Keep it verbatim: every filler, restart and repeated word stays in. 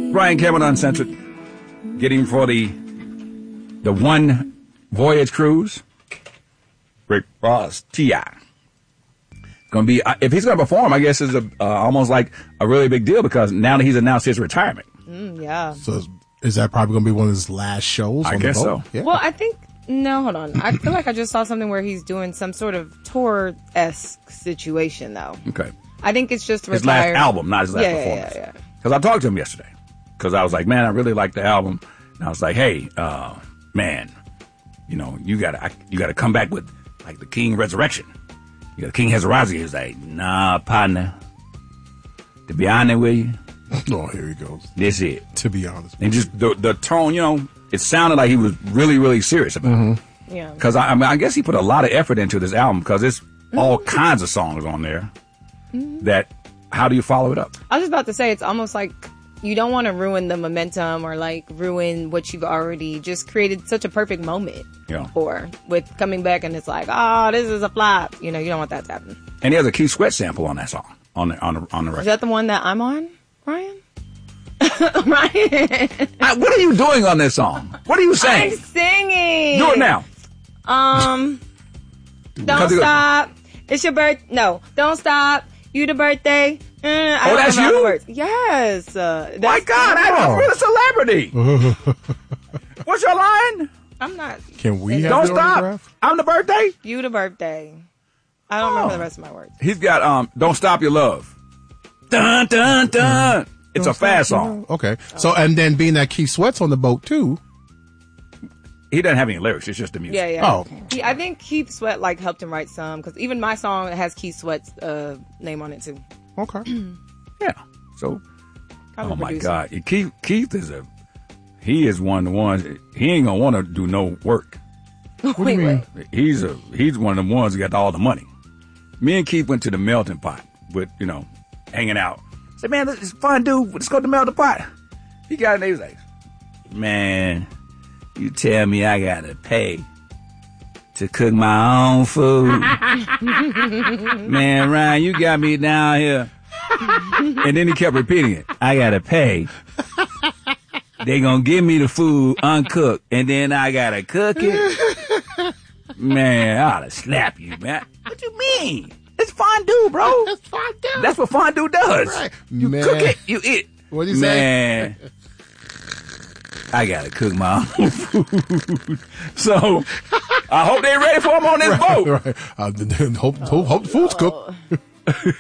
Brian Cameron Uncensored, getting for the the one voyage cruise. Rick Ross, T I Going to be, if he's going to perform, I guess it's a, uh, almost like a really big deal because now that he's announced his retirement. Mm, yeah. So is that probably going to be one of his last shows? I on guess the boat? so. Yeah. Well, I think, no, hold on. I feel like I just saw something where he's doing some sort of tour-esque situation, though. Okay. I think it's just His retired. last album, not his last Yeah, yeah, performance. yeah, yeah. Because I talked to him yesterday. Because I was like, man, I really like the album. And I was like, hey, uh, man, you know, you got to you got to come back with, like, the King Resurrection. You got King Hezarazi. He was like, nah, partner. To be honest with you. Oh, here he goes. This it. To be honest. And just the the tone, you know, it sounded like he was really, really serious about mm-hmm. it. Yeah. Because I, I mean, I guess he put a lot of effort into this album because it's mm-hmm. all kinds of songs on there mm-hmm. that, how do you follow it up? I was just about to say, it's almost like you don't want to ruin the momentum or like ruin what you've already just created such a perfect moment yeah. for with coming back and it's like, oh, this is a flop. You know, you don't want that to happen. And he has a Keith Sweat sample on that song, on the, on the, on the record. Is that the one that I'm on, Ryan? Ryan? I, what are you doing on this song? What are you saying? I'm singing. Do it now. Um, don't stop. It's your birth. No, don't stop. You the birthday. Uh, I oh, don't that's know you? the words. Yes. Uh, that's My God, I'm a celebrity. What's your line? I'm not. Can we have Don't the stop. autograph? I'm the birthday. You the birthday. I don't oh. remember the rest of my words. He's got um. Don't stop your love. Dun dun dun. Mm. It's don't a fast song. Okay. So and then being that Keith Sweat's on the boat too. He doesn't have any lyrics. It's just the music. Yeah, yeah. Oh. He, I think Keith Sweat like helped him write some because even my song has Keith Sweat's uh, name on it too. Okay. Yeah. So. I'm oh my God, Keith. Keith is a. He is one of the ones. He ain't gonna want to do no work. What do you mean? He's a. He's one of the ones who got all the money. Me and Keith went to the melting pot with you know, hanging out. I said, man, it's fun, dude. Let's go to the melting pot. He got it. And he was like, man. You tell me I gotta pay to cook my own food. Man, Ryan, you got me down here. And then he kept repeating it. I gotta pay. They gonna give me the food uncooked, and then I gotta cook it. Man, I ought to slap you, man. What you mean? It's fondue, bro. That's fondue. That's what fondue does. Right. You Man. cook it, you eat. What do you man. say? I gotta cook my own food. So, I hope they're ready for him on this right, boat. Right. Uh, hope, hope, hope the food's cooked.